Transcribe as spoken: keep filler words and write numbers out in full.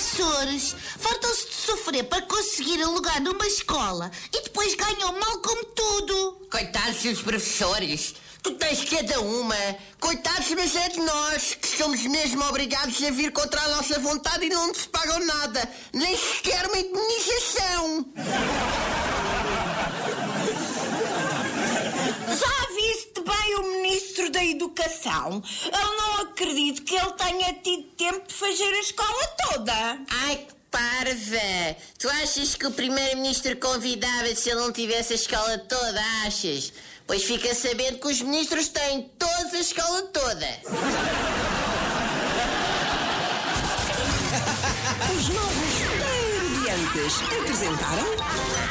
professores fartam-se de sofrer para conseguir lugar numa escola e depois ganham mal como tudo. Coitados dos professores. Tu tens cada uma. Coitados, mas é de nós, que somos mesmo obrigados a vir contra a nossa vontade e não nos pagam nada. Nem sequer uma indenização. Já viste bem o Ministro da Educação? Eu não acredito que ele tenha tido tempo de fazer a escola toda. Ai, que parva! Tu achas que o Primeiro-Ministro convidava se ele não tivesse a escola toda, achas? Pois fica sabendo que os ministros têm toda a escola toda. Os novos Comediantes apresentaram